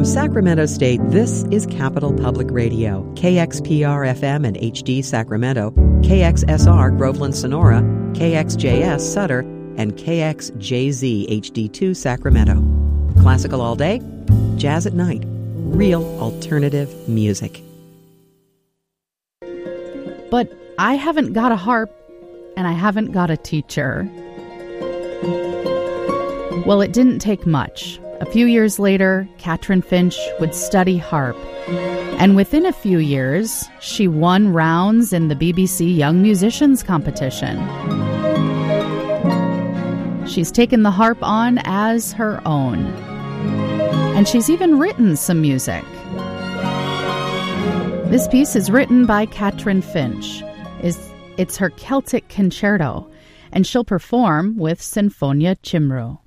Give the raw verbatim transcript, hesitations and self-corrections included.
From Sacramento State, this is Capital Public Radio, K X P R F M and H D Sacramento, K X S R Groveland Sonora, K X J S Sutter, and K X J Z H D two Sacramento. Classical all day, jazz at night, real alternative music. But I haven't got a harp, and I haven't got a teacher. Well, it didn't take much. A few years later, Katrin Finch would study harp. And within a few years, she won rounds in the B B C Young Musicians competition. She's taken the harp on as her own. And she's even written some music. This piece is written by Katrin Finch. It's her Celtic Concerto, and she'll perform with Sinfonia Cymru.